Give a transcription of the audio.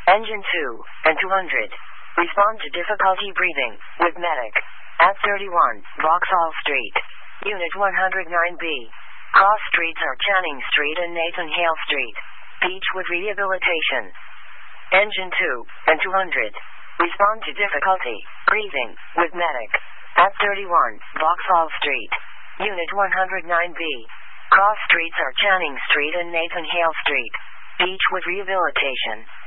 Engine 2 and 200. Respond to difficulty breathing with medic. At 31, Vauxhall Street. Unit 109B. Cross streets are Channing Street and Nathan Hale Street. Beechwood Rehabilitation. Engine 2 and 200. Respond to difficulty breathing with medic. At 31, Vauxhall Street. Unit 109B. Cross streets are Channing Street and Nathan Hale Street. Beechwood Rehabilitation.